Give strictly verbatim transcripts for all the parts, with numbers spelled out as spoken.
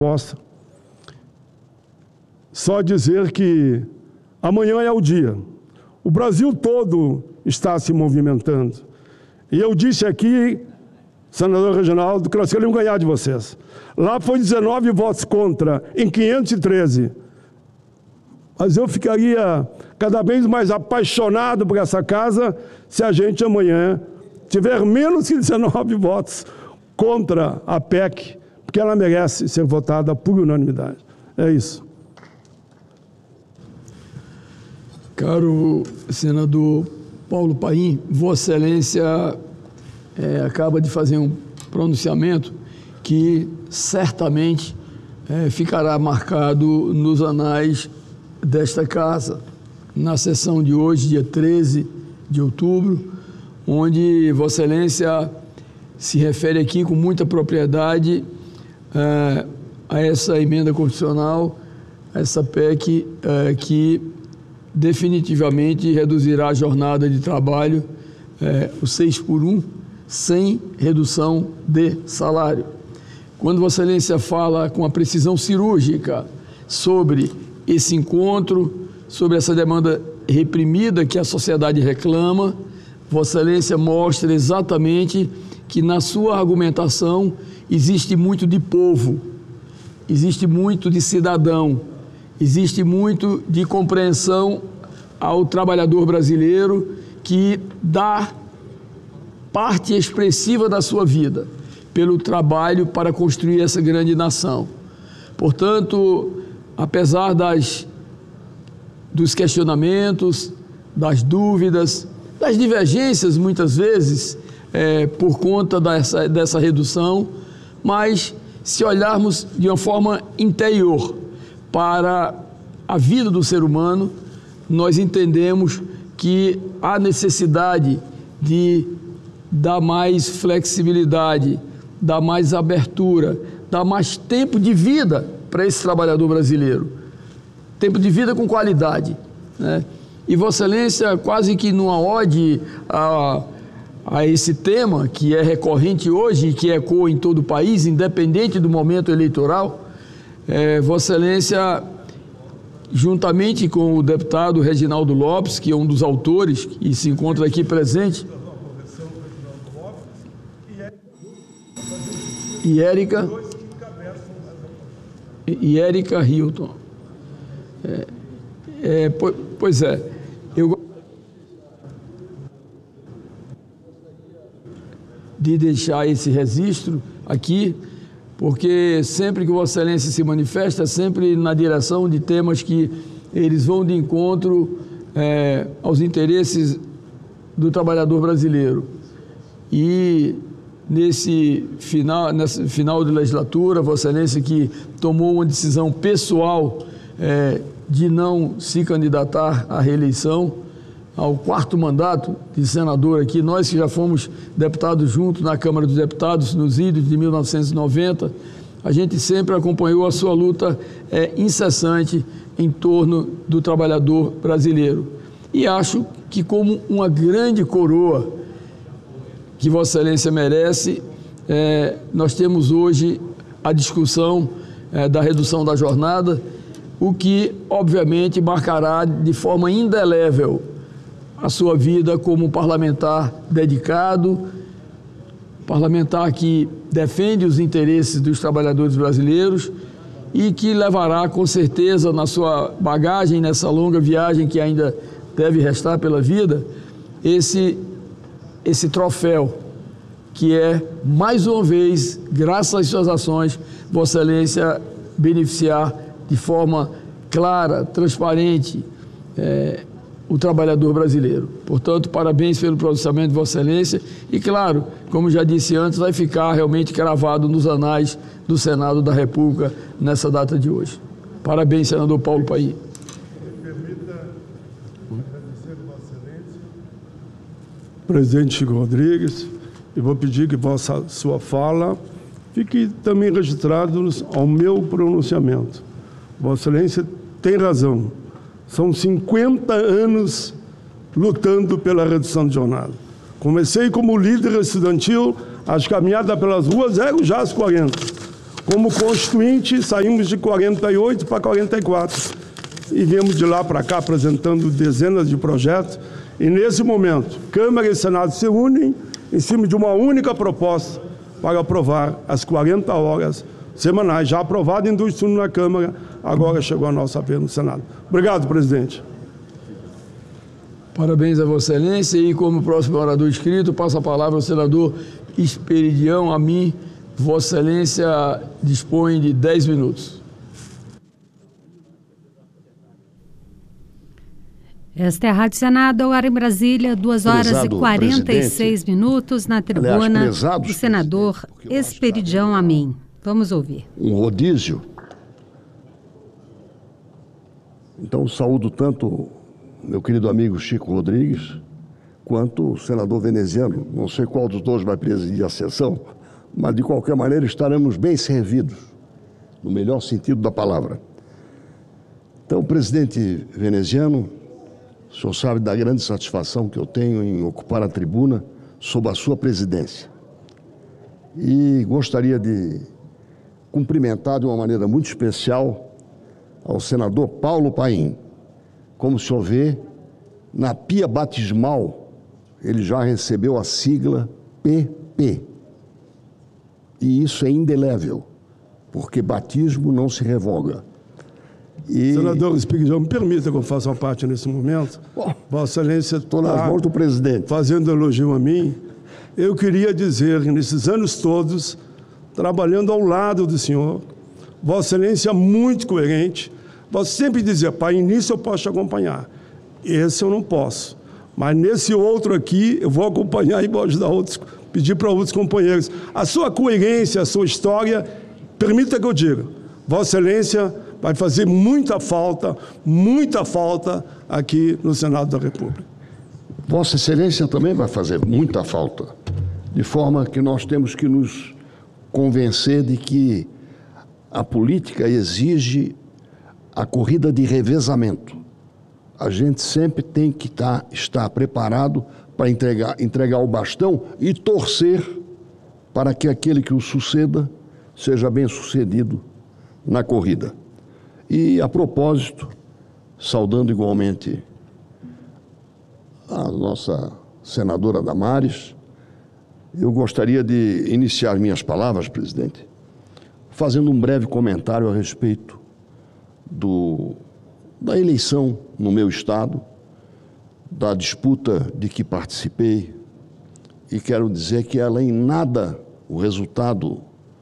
Possa. Só dizer que amanhã é o dia. O Brasil todo está se movimentando. E eu disse aqui, senador Reginaldo, que nós queremos ganhar de vocês. Lá foi dezenove votos contra, em quinhentos e treze. Mas eu ficaria cada vez mais apaixonado por essa casa se a gente amanhã tiver menos que dezenove votos contra a P E C, porque ela merece ser votada por unanimidade. É isso. Caro senador Paulo Paim, Vossa Excelência é, acaba de fazer um pronunciamento que certamente é, ficará marcado nos anais desta casa, na sessão de hoje, dia treze de outubro, onde Vossa Excelência se refere aqui com muita propriedade é, a essa emenda constitucional, a essa P E C é, que definitivamente reduzirá a jornada de trabalho, é, o seis por um, sem redução de salário. Quando Vossa Excelência fala com a precisão cirúrgica sobre esse encontro, sobre essa demanda reprimida que a sociedade reclama, Vossa Excelência mostra exatamente que na sua argumentação existe muito de povo, existe muito de cidadão, existe muito de compreensão ao trabalhador brasileiro que dá parte expressiva da sua vida pelo trabalho para construir essa grande nação. Portanto, apesar das, dos questionamentos, das dúvidas, das divergências, muitas vezes, é, por conta dessa, dessa redução, mas se olharmos de uma forma interior para a vida do ser humano, nós entendemos que há necessidade de dar mais flexibilidade, dar mais abertura, dar mais tempo de vida para esse trabalhador brasileiro. Tempo de vida com qualidade, né? E Vossa Excelência, quase que numa ode a, a esse tema, que é recorrente hoje e que ecoa em todo o país, independente do momento eleitoral, é, Vossa Excelência, juntamente com o deputado Reginaldo Lopes, que é um dos autores e se encontra aqui presente, e Érica e Érica Hilton. É, é, pois é, eu de deixar esse registro aqui, porque sempre que Vossa Excelência se manifesta, é sempre na direção de temas que eles vão de encontro é, aos interesses do trabalhador brasileiro. E nesse final, nesse final de legislatura, Vossa Excelência que tomou uma decisão pessoal é, de não se candidatar à reeleição, ao quarto mandato de senador aqui, nós que já fomos deputados juntos na Câmara dos Deputados nos idos de mil novecentos e noventa, a gente sempre acompanhou a sua luta é, incessante em torno do trabalhador brasileiro. E acho que como uma grande coroa que Vossa Excelência merece, é, nós temos hoje a discussão é, da redução da jornada, o que obviamente marcará de forma indelével a sua vida como parlamentar dedicado, parlamentar que defende os interesses dos trabalhadores brasileiros e que levará com certeza na sua bagagem, nessa longa viagem que ainda deve restar pela vida, esse, esse troféu que é, mais uma vez, graças às suas ações, Vossa Excelência beneficiar de forma clara, transparente, é, o trabalhador brasileiro. Portanto, parabéns pelo pronunciamento de Vossa Excelência e, claro, como já disse antes, vai ficar realmente cravado nos anais do Senado da República nessa data de hoje. Parabéns, senador Paulo Paim. Permita agradecer a Vossa Excelência, presidente Chico Rodrigues, e vou pedir que vossa, sua fala fique também registrado ao meu pronunciamento. Vossa Excelência tem razão. São cinquenta anos lutando pela redução de jornada. Comecei como líder estudantil, as caminhadas pelas ruas eram já as quarenta. Como constituinte, saímos de quarenta e oito para quarenta e quatro e viemos de lá para cá apresentando dezenas de projetos. E nesse momento, Câmara e Senado se unem em cima de uma única proposta para aprovar as quarenta horas semanais, já aprovado em dois turnos na Câmara, agora chegou a nossa vez no Senado. Obrigado, presidente. Parabéns a Vossa Excelência. E como próximo orador inscrito, passa a palavra ao senador Esperidião Amin. Vossa Excelência dispõe de dez minutos. Esta é a Rádio Senado, agora em Brasília, duas horas prezado e quarenta e seis minutos, na tribuna, aliás, do senador Esperidião Amin. Vamos ouvir. Um rodízio. Então, saúdo tanto meu querido amigo Chico Rodrigues, quanto o senador veneziano. Não sei qual dos dois vai presidir a sessão, mas, de qualquer maneira, estaremos bem servidos, no melhor sentido da palavra. Então, presidente veneziano, o senhor sabe da grande satisfação que eu tenho em ocupar a tribuna sob a sua presidência. E gostaria de cumprimentar de uma maneira muito especial ao senador Paulo Paim. Como o senhor vê, na pia batismal, ele já recebeu a sigla P P. E isso é indelével, porque batismo não se revoga. E... Senador Esperidião, me permita que eu faça uma parte nesse momento. Bom, Vossa Excelência estou nas mãos do presidente. Fazendo elogio a mim. Eu queria dizer que nesses anos todos, trabalhando ao lado do senhor, Vossa Excelência muito coerente, você sempre dizia, pai, nisso eu posso te acompanhar. Esse eu não posso. Mas nesse outro aqui, eu vou acompanhar e vou ajudar outros, pedir para outros companheiros. A sua coerência, a sua história, permita que eu diga, Vossa Excelência vai fazer muita falta, muita falta aqui no Senado da República. Vossa Excelência também vai fazer muita falta, de forma que nós temos que nos convencer de que a política exige a corrida de revezamento. A gente sempre tem que estar, estar preparado para entregar, entregar o bastão e torcer para que aquele que o suceda seja bem sucedido na corrida. E, a propósito, saudando igualmente a nossa senadora Damares, eu gostaria de iniciar minhas palavras, presidente, fazendo um breve comentário a respeito do, da eleição no meu estado, da disputa de que participei, e quero dizer que ela em nada, o resultado,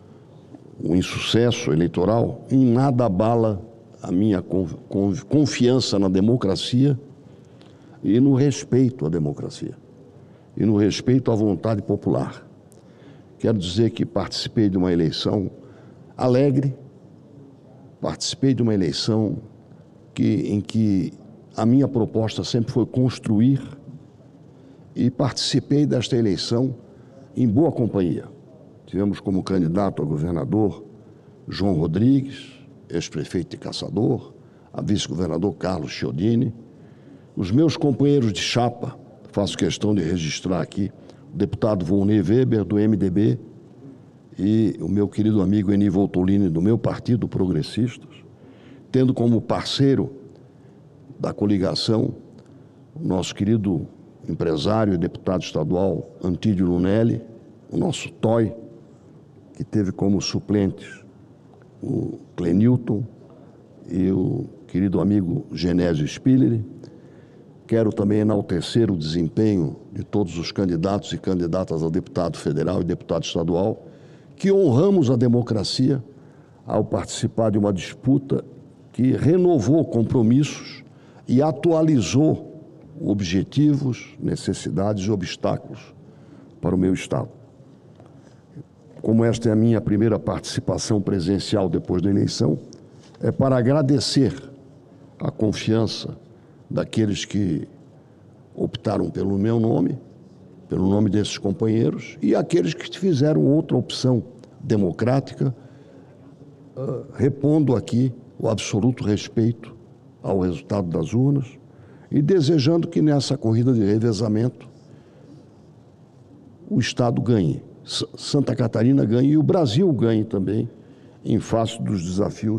o insucesso eleitoral, em nada abala a minha confiança na democracia e no respeito à democracia, e no respeito à vontade popular. Quero dizer que participei de uma eleição alegre, participei de uma eleição que, em que a minha proposta sempre foi construir, e participei desta eleição em boa companhia. Tivemos como candidato a governador João Rodrigues, ex-prefeito de Caçador, a vice-governador Carlos Chiodini, os meus companheiros de chapa, faço questão de registrar aqui, o deputado Volney Weber, do M D B, e o meu querido amigo Eni Voltolini, do meu partido, Progressistas, tendo como parceiro da coligação o nosso querido empresário e deputado estadual Antídio Lunelli, o nosso Toy, que teve como suplentes o Clenilton e o querido amigo Genésio Spiller. Quero também enaltecer o desempenho de todos os candidatos e candidatas a deputado federal e deputado estadual, que honramos a democracia ao participar de uma disputa que renovou compromissos e atualizou objetivos, necessidades e obstáculos para o meu estado. Como esta é a minha primeira participação presencial depois da eleição, é para agradecer a confiança daqueles que optaram pelo meu nome, pelo nome desses companheiros, e aqueles que fizeram outra opção democrática, uh, repondo aqui o absoluto respeito ao resultado das urnas e desejando que nessa corrida de revezamento o Estado ganhe, Santa Catarina ganhe e o Brasil ganhe também em face dos desafios